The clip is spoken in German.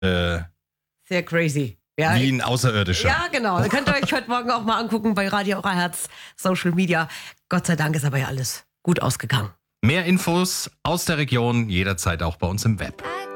Sehr crazy. Ja, wie ein Außerirdischer. Ja, genau. Da könnt ihr euch heute Morgen auch mal angucken bei Radio Euerherz, Social Media. Gott sei Dank ist aber ja alles gut ausgegangen. Mehr Infos aus der Region jederzeit auch bei uns im Web.